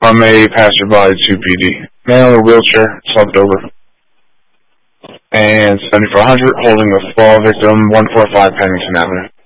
from a passerby to PD. Man in a wheelchair, slumped over. And 7400, holding the fall victim, 145 Pennington Avenue.